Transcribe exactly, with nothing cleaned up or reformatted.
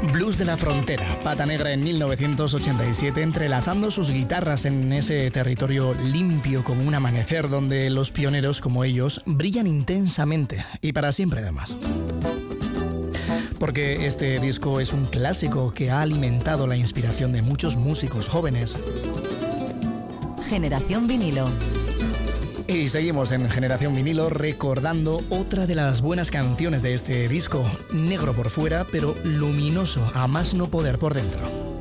Blues de la Frontera, Pata Negra en mil novecientos ochenta y siete, entrelazando sus guitarras en ese territorio limpio como un amanecer donde los pioneros como ellos brillan intensamente y para siempre además. Porque este disco es un clásico que ha alimentado la inspiración de muchos músicos jóvenes. Generación Vinilo. Y seguimos en Generación Vinilo recordando otra de las buenas canciones de este disco, negro por fuera pero luminoso a más no poder por dentro.